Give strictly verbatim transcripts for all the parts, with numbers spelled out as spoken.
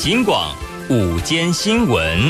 警广午间新闻。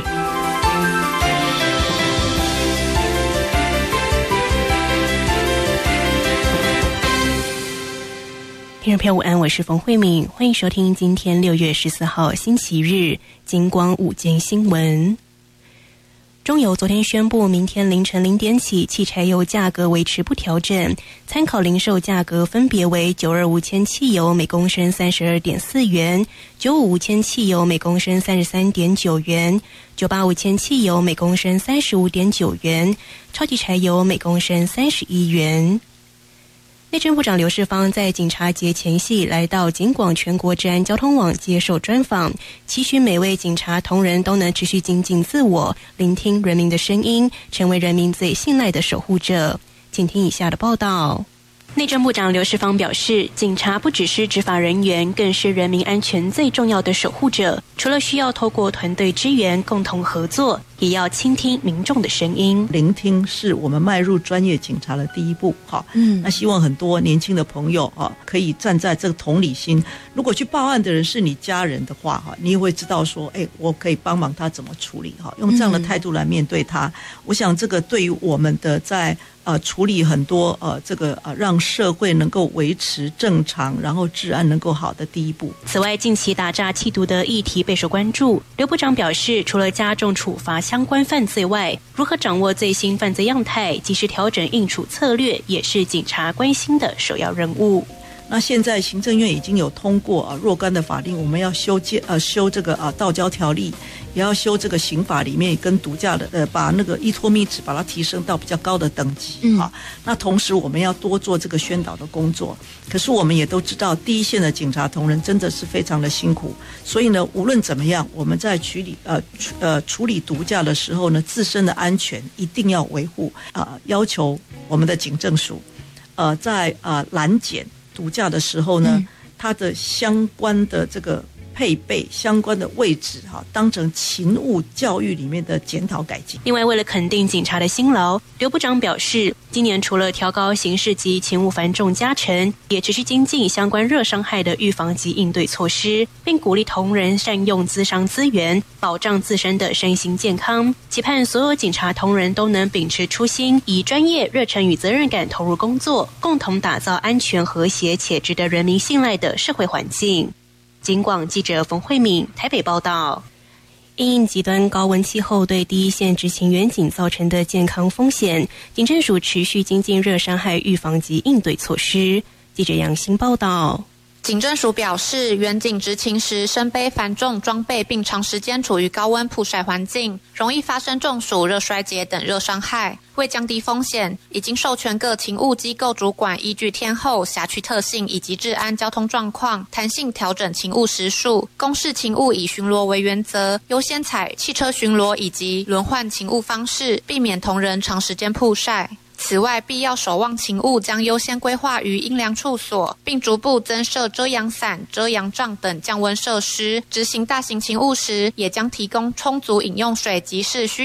听众朋友午安，我是冯慧敏，欢迎收听今天六月十四号星期日警广午间新闻。中油昨天宣布，明天凌晨零点起，汽柴油价格维持不调整，参考零售价格分别为九二五铅汽油每公升三十二点四元，九五五铅汽油每公升三十三点九元，九八五铅汽油每公升三十五点九元，超级柴油每公升三十一元。内政部长刘世芳在警察节前夕来到警广全国治安交通网接受专访，期许每位警察同仁都能持续精进自我，聆听人民的声音，成为人民最信赖的守护者。请听以下的报道。内政部长刘世芳表示，警察不只是执法人员，更是人民安全最重要的守护者。除了需要透过团队支援共同合作，也要倾听民众的声音。 聆听是我们迈入专业警察的第一步。好，嗯，那希望很多年轻的朋友啊，可以站在这个同理心。如果去报案的人是你家人的话，哈，你也会知道说，哎，我可以帮忙他怎么处理，哈，用这样的态度来面对他。嗯、我想这个对于我们的在呃处理很多呃这个呃让社会能够维持正常，然后治安能够好的第一步。 此外，近期打诈缉毒的议题备受关注。刘部长表示，除了加重处罚相关犯罪外，如何掌握最新犯罪样态，及时调整应处策略，也是警察关心的首要任务。 那现在行政院已经有通过啊若干的法令，我们要修建呃修这个啊道交条例，也要修这个刑法里面跟毒驾的呃把那个依托密值把它提升到比较高的等级、嗯、啊。那同时我们要多做这个宣导的工作。可是我们也都知道，第一线的警察同仁真的是非常的辛苦，所以呢，无论怎么样，我们在处理呃呃处理毒驾的时候呢，自身的安全一定要维护啊、呃，要求我们的警政署呃在啊、呃、拦检毒驾的时候呢、嗯，它的相关的这个配备、相关的位置哈，当成勤务教育里面的检讨改进。 另外，为了肯定警察的辛劳，刘部长表示，今年除了调高刑事及勤务繁重加成，也持续精进相关热伤害的预防及应对措施，并鼓励同仁善用咨商资源，保障自身的身心健康。期盼所有警察同仁都能秉持初心，以专业、热忱与责任感投入工作，共同打造安全、和谐且值得人民信赖的社会环境。警广记者冯慧敏台北报道。因应极端高温气候对第一线执勤员警造成的健康风险，警政署持续精进热伤害预防及应对措施。记者杨欣报道。 警政署表示，员警执勤时身背繁重装备，并长时间处于高温曝晒环境，容易发生中暑、热衰竭等热伤害。为降低风险，已经授权各勤务机构主管依据天候、辖区特性以及治安交通状况，弹性调整勤务时数。公示勤务以巡逻为原则，优先采汽车巡逻以及轮换勤务方式，避免同仁长时间曝晒。此外，必要守望勤务将优先规划于阴凉处所，并逐步增设遮阳伞、遮阳帐等降温设施。执行大型勤务时，也将提供充足饮用水及是需